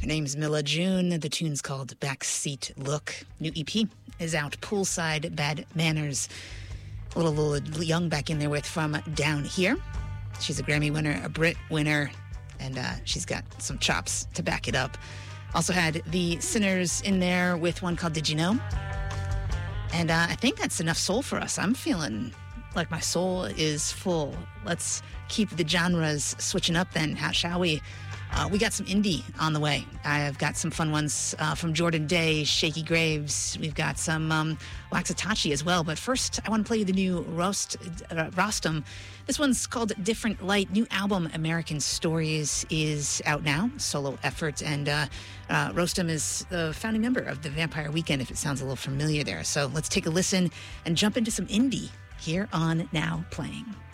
name's Mila June. The tune's called Backseat Look. New EP is out, Poolside Bad Manners. A little young back in there with From Down Here. She's a Grammy winner, a Brit winner, and she's got some chops to back it up. Also had the Sinners in there with one called Did You Know? And I think that's enough soul for us. I'm feeling like my soul is full. Let's keep the genres switching up then, shall we? We got some indie on the way. I've got some fun ones from Jordan Day, Shaky Graves. We've got some Waxahachie as well. But first, I want to play you the new Rostam. This one's called Different Light. New album, American Stories, is out now. Solo effort. And Rostam is the founding member of the Vampire Weekend, if it sounds a little familiar there. So let's take a listen and jump into some indie here on Now Playing.